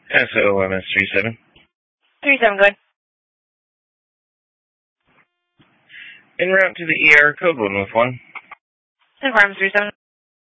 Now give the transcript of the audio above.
SOMS 37, good. En route to the ER, code 1 with 1. Confirm 37.